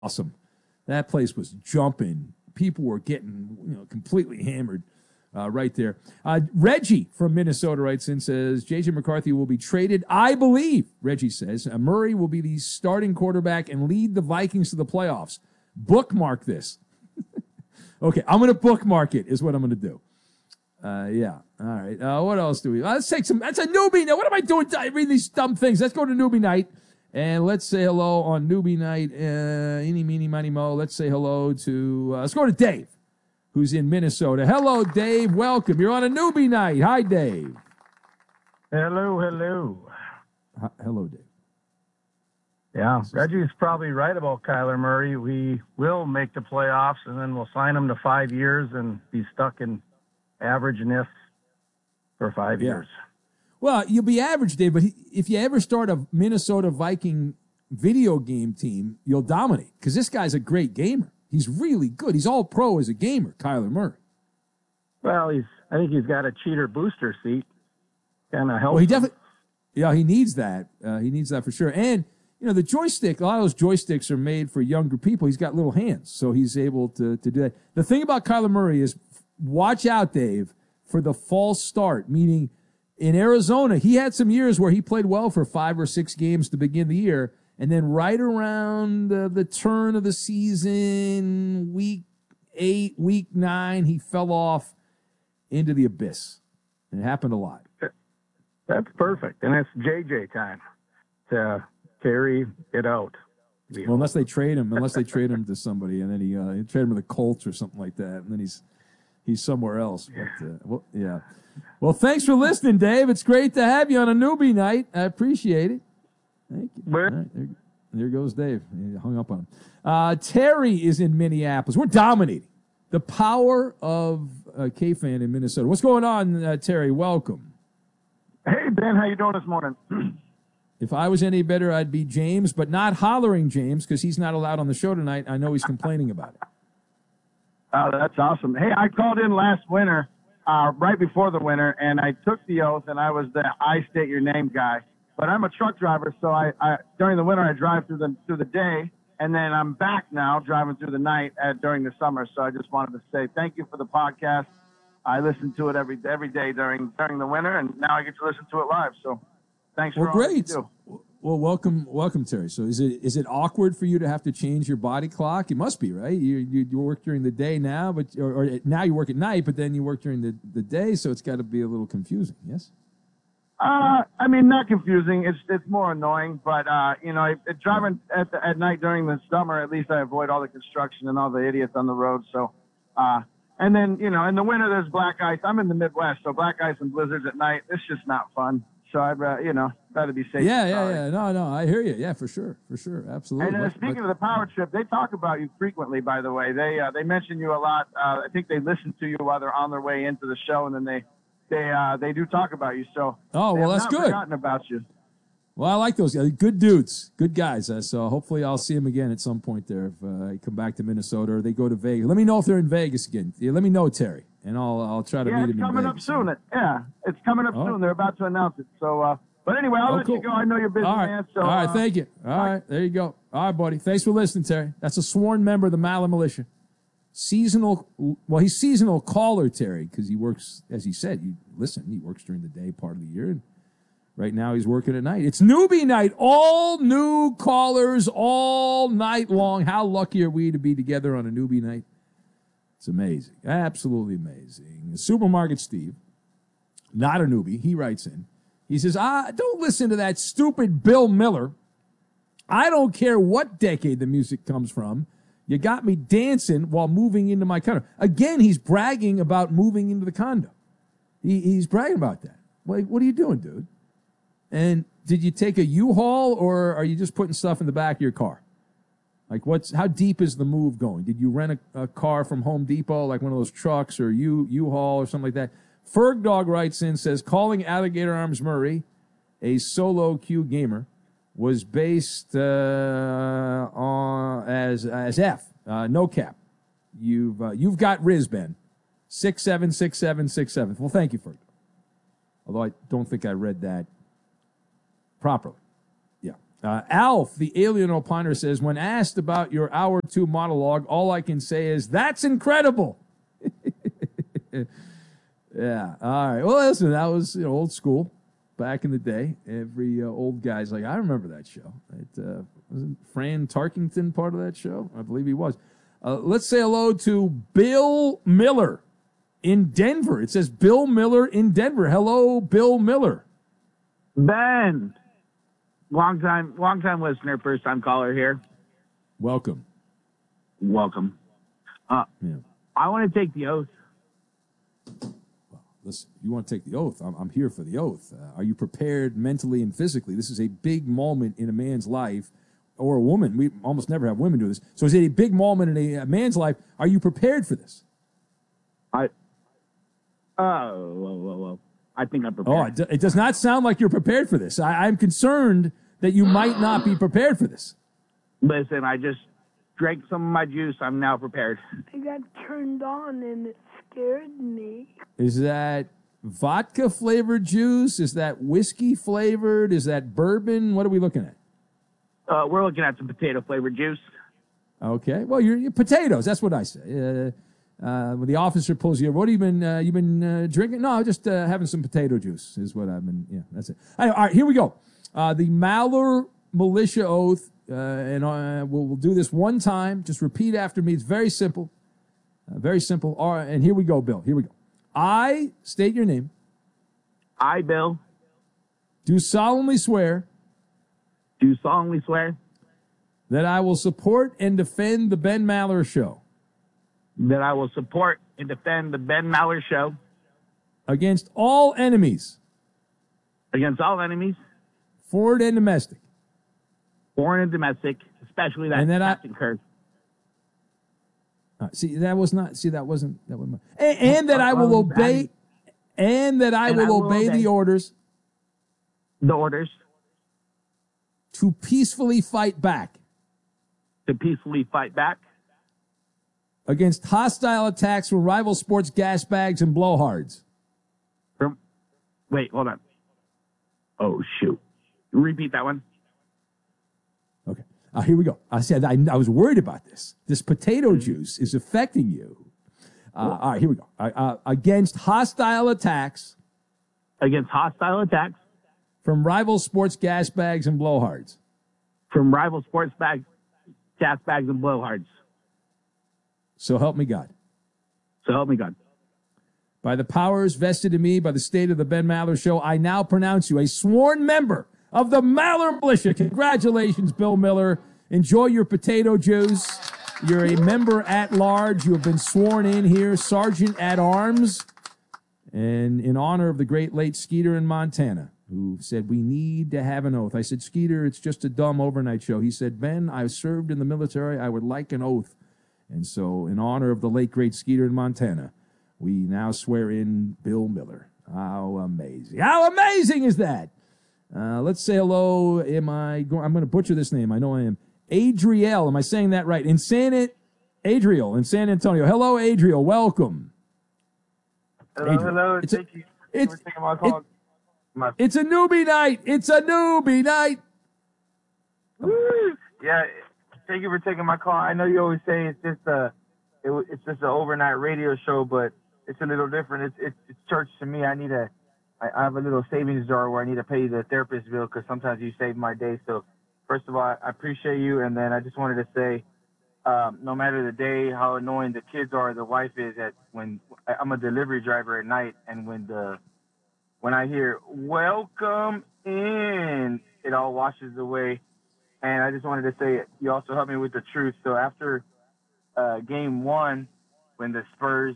awesome. That place was jumping. People were getting completely hammered right there. Reggie from Minnesota writes in, says, J.J. McCarthy will be traded. I believe, Reggie says, Murray will be the starting quarterback and lead the Vikings to the playoffs. Bookmark this. Okay, I'm going to bookmark it is what I'm going to do. Yeah. All right. What else do we? Let's take some. That's a newbie. Now, what am I doing? I read these dumb things. Let's go to newbie night. And let's say hello on newbie night. Eeny, meeny, miny, mo. Let's say hello to, let's go to Dave, who's in Minnesota. Hello, Dave. Welcome. You're on a newbie night. Hi, Dave. Hello, hello. Hello, Dave. Yeah, Reggie's probably right about Kyler Murray. We will make the playoffs, and then we'll sign him to 5 years and be stuck in averageness for 5 years. Well, you'll be average, Dave, but if you ever start a Minnesota Viking video game team, you'll dominate because this guy's a great gamer. He's really good. He's all pro as a gamer, Kyler Murray. Well, I think he's got a cheater booster seat. Kind of helps. Well, he definitely, he needs that. He needs that for sure. And, the joystick, a lot of those joysticks are made for younger people. He's got little hands, so he's able to do that. The thing about Kyler Murray is, watch out, Dave, for the false start, meaning in Arizona, he had some years where he played well for 5 or 6 games to begin the year, and then right around the turn of the season, week 8, week 9, he fell off into the abyss. And it happened a lot. That's perfect, and it's JJ time to carry it out. Well, unless they trade him to somebody, and then he trade him to the Colts or something like that, and then he's somewhere else. But, yeah. Well, thanks for listening, Dave. It's great to have you on a newbie night. I appreciate it. Thank you. All right, there goes Dave. He hung up on him. Terry is in Minneapolis. We're dominating. The power of K-Fan in Minnesota. What's going on, Terry? Welcome. Hey, Ben. How you doing this morning? If I was any better, I'd be James, but not hollering James because he's not allowed on the show tonight. I know he's complaining about it. Oh, that's awesome. Hey, I called in last winter, right before the winter, and I took the oath, and I was the I state your name guy. But I'm a truck driver, so I during the winter I drive through the day, and then I'm back now driving through the night during the summer. So I just wanted to say thank you for the podcast. I listen to it every day during the winter, and now I get to listen to it live. So thanks for all you do. Well, welcome, Terry. So is it awkward for you to have to change your body clock? It must be, right? You work during the day now, but or now you work at night, but then you work during the day, so it's got to be a little confusing. Yes. I mean, not confusing. It's more annoying, but driving at night during the summer, at least I avoid all the construction and all the idiots on the road. So, and then in the winter there's black ice. I'm in the Midwest, so black ice and blizzards at night. It's just not fun. So I'd rather be safe. Yeah. No, I hear you. Yeah, for sure, absolutely. And speaking of the power trip, they talk about you frequently. By the way, they mention you a lot. I think they listen to you while they're on their way into the show, and then they do talk about you. So that's good. Forgotten about you. Well, I like those guys. Good dudes, good guys. So hopefully I'll see them again at some point there if I come back to Minnesota or they go to Vegas. Let me know if they're in Vegas again. Yeah, let me know, Terry, and I'll try to meet them in Vegas. It's coming up soon. It's coming up soon. They're about to announce it. So, but anyway, I'll let you go. I know you're busy, man. So, all right, thank you. All right, there you go. All right, buddy. Thanks for listening, Terry. That's a sworn member of the Maller Militia. He's seasonal caller, Terry, because he works, as he said, he works during the day part of the year, and right now he's working at night. It's newbie night. All new callers all night long. How lucky are we to be together on a newbie night? It's amazing. Absolutely amazing. Supermarket Steve, not a newbie, he writes in. He says, don't listen to that stupid Bill Miller. I don't care what decade the music comes from. You got me dancing while moving into my condo. Again, he's bragging about moving into the condo. He's bragging about that. Like, what are you doing, dude? And did you take a U-Haul, or are you just putting stuff in the back of your car? Like, how deep is the move going? Did you rent a car from Home Depot, like one of those trucks, or U-Haul or something like that? Ferg Dog writes in, says, calling Alligator Arms Murray a solo queue gamer was based on as F. No cap. You've got Riz, Ben. 676767. Well, thank you, Ferg. Although I don't think I read that properly. Yeah. Alf, the alien opiner, says, when asked about your hour 2 monologue, all I can say is, that's incredible. Yeah. All right. Well, listen, that was old school back in the day. Every old guy's like, I remember that show. Wasn't Fran Tarkington part of that show? I believe he was. Let's say hello to Bill Miller in Denver. It says Bill Miller in Denver. Hello, Bill Miller. Ben, long time listener, first time caller here. Welcome. Welcome. I want to take the oath. Listen, you want to take the oath. I'm here for the oath. Are you prepared mentally and physically? This is a big moment in a man's life, or a woman. We almost never have women do this. So is it a big moment in a man's life? Are you prepared for this? I think I'm prepared. Oh, it does not sound like you're prepared for this. I'm concerned that you might not be prepared for this. Listen, I just drank some of my juice. I'm now prepared. I got turned on and it scared me. Is that vodka flavored juice? Is that whiskey flavored? Is that bourbon? What are we looking at? We're looking at some potato flavored juice. Okay. Well, you're potatoes. That's what I say. When the officer pulls you over, what have you been drinking? No, just having some potato juice is what I've been. Yeah, that's it. All right, here we go. The Maller Militia Oath, and we'll do this one time. Just repeat after me. It's very simple. Very simple. All right, and here we go, Bill. Here we go. I state your name. I, Bill, do solemnly swear that I will support and defend the Ben Maller Show. That I will support and defend the Ben Maller Show against all enemies. Against all enemies. Foreign and domestic. Foreign and domestic, especially that Captain Kirk. That wasn't. And that I will obey. And that I will obey the orders. The orders. To peacefully fight back. To peacefully fight back. Against hostile attacks from rival sports gas bags and blowhards. Wait, hold on. Oh, shoot. Repeat that one. Okay. Here we go. I said I was worried about this. This potato juice is affecting you. All right, here we go. Against hostile attacks. Against hostile attacks. From rival sports gas bags and blowhards. From rival sports gas bags and blowhards. So help me God. So help me God. By the powers vested in me by the state of the Ben Maller Show, I now pronounce you a sworn member of the Maller Militia. Congratulations, Bill Miller. Enjoy your potato juice. You're a member at large. You have been sworn in here, Sergeant at Arms. And in honor of the great late Skeeter in Montana, who said, we need to have an oath. I said, Skeeter, it's just a dumb overnight show. He said, Ben, I served in the military. I would like an oath. And so, in honor of the late, great Skeeter in Montana, we now swear in Bill Miller. How amazing. How amazing is that? Let's say hello. I'm going to butcher this name. I know I am. Adriel. Am I saying that right? Adriel in San Antonio. Hello, Adriel. Welcome. Hello, Adriel. hello. Thank you for taking my call. It's a newbie night. It's a newbie night. Woo! Yeah. Thank you for taking my call. I know you always say it's just an overnight radio show, but it's a little different. It's church to me. I have a little savings jar where I need to pay the therapist bill because sometimes you save my day. So first of all, I appreciate you, and then I just wanted to say, no matter the day, how annoying the kids are, the wife is when I'm a delivery driver at night, and when I hear "welcome in," it all washes away. And I just wanted to say, you also helped me with the truth. So after game 1, when the Spurs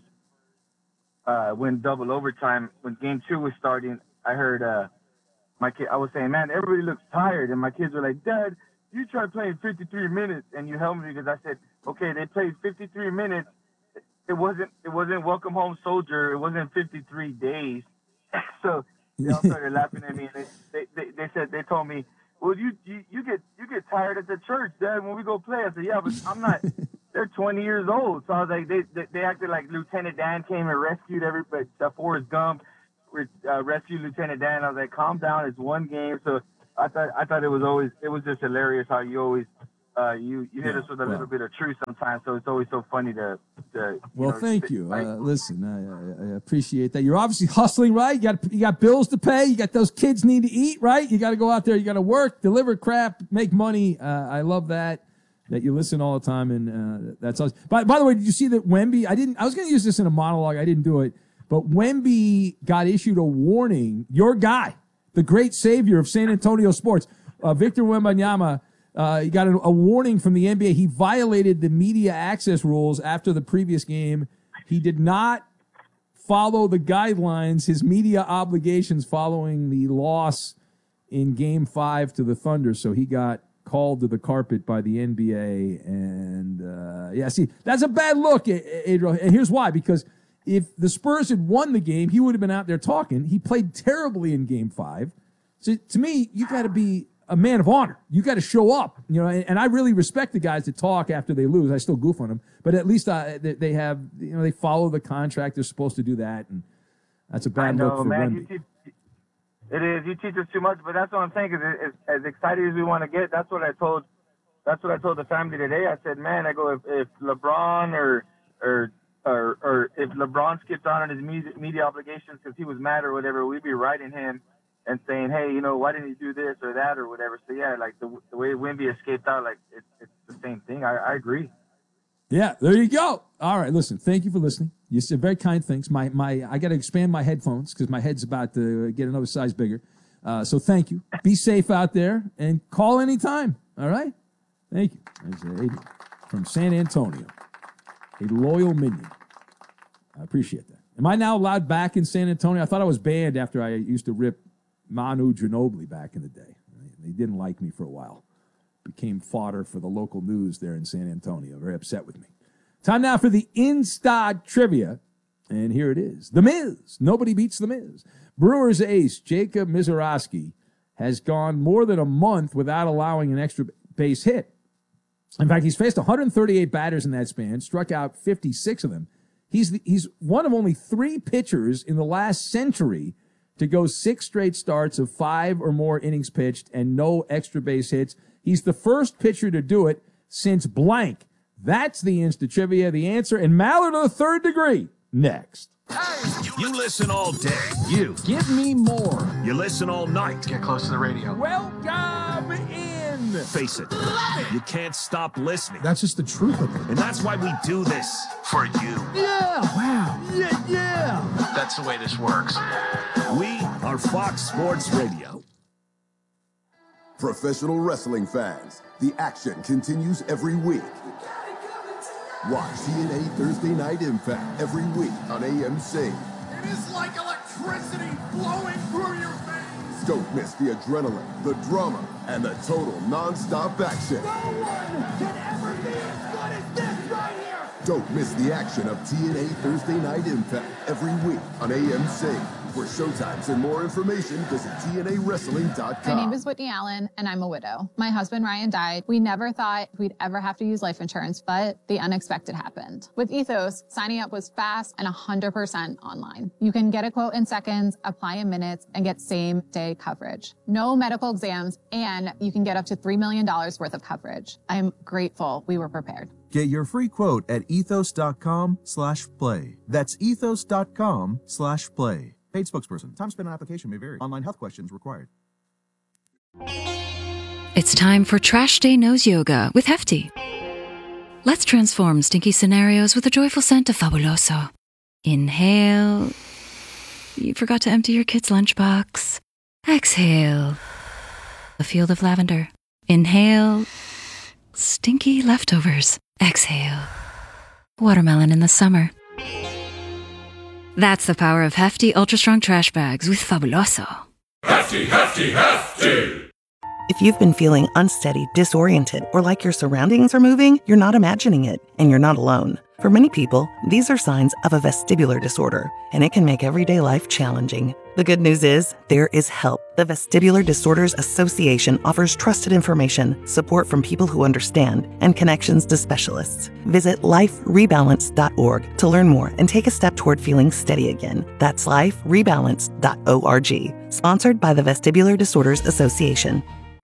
went double overtime, when game 2 was starting, I heard my kid. I was saying, man, everybody looks tired. And my kids were like, Dad, you tried playing 53 minutes. And you helped me because I said, okay, they played 53 minutes. It wasn't Welcome Home Soldier. It wasn't 53 days. So they all started laughing at me. And they told me, well, you get tired at the church, Dad, when we go play. I said, yeah, but I'm not. They're 20 years old. So I was like, they acted like Lieutenant Dan came and rescued everybody. Forrest Gump rescued Lieutenant Dan. I was like, calm down. It's one game. So I thought it was just hilarious how you always you hit us with a little bit of truth sometimes. So it's always so funny to thank you. Listen, I appreciate that. You're obviously hustling, right? You got bills to pay. You got those kids need to eat, right? You got to go out there. You got to work, deliver crap, make money. I love that you listen all the time, and that's awesome. By the way, did you see that Wemby? I was going to use this in a monologue. I didn't do it, but Wemby got issued a warning. Your guy, the great savior of San Antonio sports, Victor Wembanyama. He got a warning from the NBA. He violated the media access rules after the previous game. He did not follow the guidelines, his media obligations following the loss in Game 5 to the Thunder. So he got called to the carpet by the NBA. And, see, that's a bad look, Adriel. And here's why. Because if the Spurs had won the game, he would have been out there talking. He played terribly in Game 5. So to me, you got to be a man of honor. You got to show up, and I really respect the guys that talk after they lose. I still goof on them, but at least they have, they follow the contract. They're supposed to do that, and that's a bad look for man. It is. You teach us too much, but that's what I'm saying. Cause as excited as we want to get, that's what I told the family today. I said, man, I go if LeBron or if LeBron skipped on his media obligations because he was mad or whatever, we'd be writing him and saying, hey, why didn't you do this or that or whatever. So, yeah, like the way Wemby escaped out, like it's the same thing. I agree. Yeah, there you go. All right, listen, thank you for listening. You said very kind things. I got to expand my headphones because my head's about to get another size bigger. So thank you. Be safe out there and call anytime. All right? Thank you. There's Adrian from San Antonio, a loyal minion. I appreciate that. Am I now allowed back in San Antonio? I thought I was banned after I used to rip Manu Ginobili back in the day. They didn't like me for a while. Became fodder for the local news there in San Antonio. Very upset with me. Time now for the Instad trivia. And here it is. The Miz. Nobody beats The Miz. Brewers ace Jacob Misiorowski has gone more than a month without allowing an extra base hit. In fact, he's faced 138 batters in that span, struck out 56 of them. He's one of only 3 pitchers in the last century to go 6 straight starts of 5 or more innings pitched and no extra base hits. He's the first pitcher to do it since blank. That's the Insta Trivia, the answer, and Mallard of the Third Degree, next. Hey, you listen all day. You. Give me more. You listen all night. Get close to the radio. Welcome in. Face it, you can't stop listening. That's just the truth of it. And that's why we do this, for you. Yeah. Wow. Yeah. That's the way this works. We are Fox Sports Radio. Professional wrestling fans, the action continues every week. Watch TNA Thursday Night Impact every week on AMC. It is like electricity flowing through your veins. Don't miss the adrenaline, the drama, and the total non-stop action. No one can ever be as good as this right here. Don't miss the action of TNA Thursday Night Impact every week on AMC. For showtimes and more information, visit TNAWrestling.com. My name is Whitney Allen, and I'm a widow. My husband, Ryan, died. We never thought we'd ever have to use life insurance, but the unexpected happened. With Ethos, signing up was fast and 100% online. You can get a quote in seconds, apply in minutes, and get same-day coverage. No medical exams, and you can get up to $3 million worth of coverage. I'm grateful we were prepared. Get your free quote at ethos.com/play. That's ethos.com/play. Paid spokesperson. Time spent on application may vary. Online health questions required. It's time for Trash Day Nose Yoga with Hefty. Let's transform stinky scenarios with a joyful scent of Fabuloso. Inhale. You forgot to empty your kid's lunchbox. Exhale. A field of lavender. Inhale. Stinky leftovers. Exhale. Watermelon in the summer. That's the power of Hefty Ultra Strong Trash Bags with Fabuloso. Hefty, Hefty, Hefty! If you've been feeling unsteady, disoriented, or like your surroundings are moving, you're not imagining it, and you're not alone. For many people, these are signs of a vestibular disorder, and it can make everyday life challenging. The good news is, there is help. The Vestibular Disorders Association offers trusted information, support from people who understand, and connections to specialists. Visit liferebalance.org to learn more and take a step toward feeling steady again. That's liferebalance.org. Sponsored by the Vestibular Disorders Association.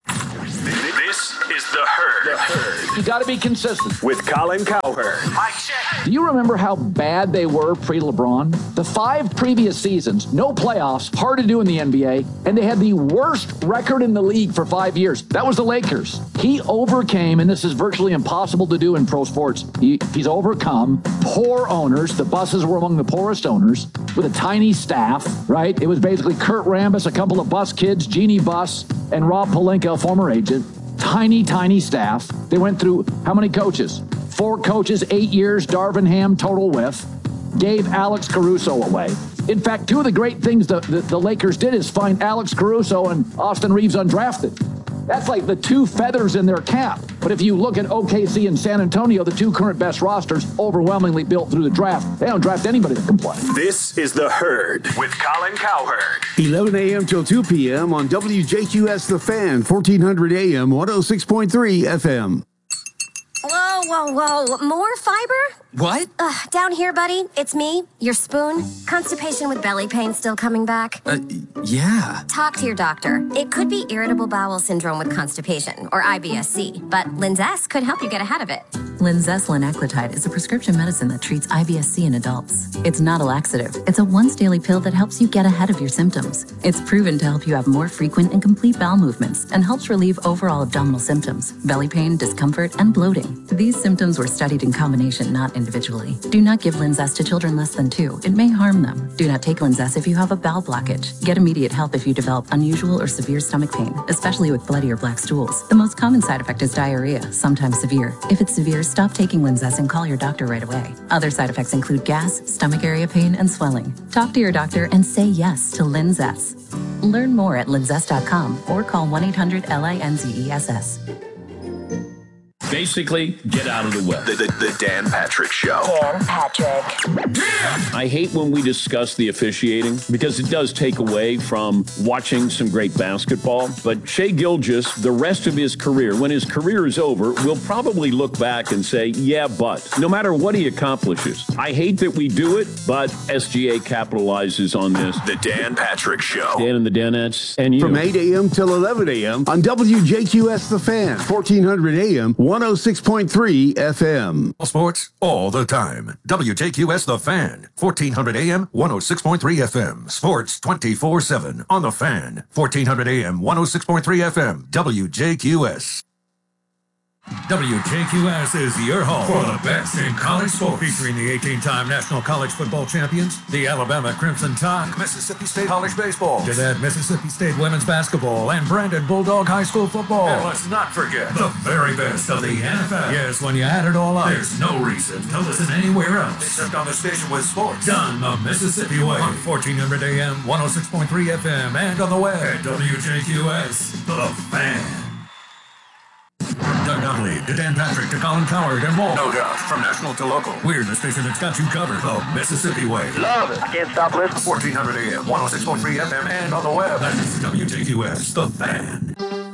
This is The Herd. You got to be consistent. With Colin Cowherd. Mike check. Do you remember how bad they were pre-LeBron? The 5 previous seasons, no playoffs, hard to do in the NBA, and they had the worst record in the league for 5 years. That was the Lakers. He overcame, and this is virtually impossible to do in pro sports, he's overcome poor owners. The Busses were among the poorest owners with a tiny staff, right? It was basically Kurt Rambis, a couple of Bus kids, Jeannie Buss, and Rob Pelinka, a former agent. Tiny staff. They went through how many coaches? 4 coaches, 8 years, Darvin Ham total with. Gave Alex Caruso away. In fact, 2 of the great things the Lakers did is find Alex Caruso and Austin Reeves undrafted. That's like the 2 feathers in their cap. But if you look at OKC and San Antonio, the 2 current best rosters, overwhelmingly built through the draft. They don't draft anybody that can play. This is The Herd with Colin Cowherd. 11 a.m. till 2 p.m. on WJQS The Fan, 1400 a.m., 106.3 FM. Whoa. More fiber? What? Down here, buddy. It's me, your spoon. Constipation with belly pain still coming back? Yeah. Talk to your doctor. It could be irritable bowel syndrome with constipation, or IBS-C, but Linzess could help you get ahead of it. Linzess linaclotide is a prescription medicine that treats IBS-C in adults. It's not a laxative. It's a once-daily pill that helps you get ahead of your symptoms. It's proven to help you have more frequent and complete bowel movements and helps relieve overall abdominal symptoms, belly pain, discomfort, and bloating. These symptoms were studied in combination, not individually. Do not give Linzess to children less than 2. It may harm them. Do not take Linzess if you have a bowel blockage. Get immediate help if you develop unusual or severe stomach pain, especially with bloody or black stools. The most common side effect is diarrhea, sometimes severe. If it's severe, stop taking Linzess and call your doctor right away. Other side effects include gas, stomach area pain, and swelling. Talk to your doctor and say yes to Linzess. Learn more at linzess.com or call 1-800-LINZESS. Basically, get out of the way. The Dan Patrick Show. Dan Patrick. I hate when we discuss the officiating because it does take away from watching some great basketball. But Shai Gilgeous, the rest of his career, when his career is over, will probably look back and say, yeah, but no matter what he accomplishes. I hate that we do it, but SGA capitalizes on this. The Dan Patrick Show. Dan and the Danettes and you. From 8 a.m. till 11 a.m. on WJQS The Fan, 1400 a.m., 106.3 FM. All sports, all the time. WJQS The Fan, 1400 AM, 106.3 FM. Sports 24/7 on The Fan, 1400 AM, 106.3 FM. WJQS. WJQS is your home for the best in college sports, featuring the 18-time National College Football Champions, the Alabama Crimson Tide, Mississippi State College Baseball, to that Mississippi State Women's Basketball, and Brandon Bulldog High School Football. And let's not forget the very best of the NFL. Yes, when you add it all up, there's no reason to listen anywhere else except on the station with sports done the Mississippi way on 1400 AM, 106.3 FM, and on the web at WJQS, The Fan. Doug Donnelly, to Dan Patrick, to Colin Cowherd, and more. No doubt. From national to local, we're the station that's got you covered. The Mississippi way. Love it. I can't stop listening. 1400 AM, 106.3 FM, and on the web. That's WJQS, The Fan.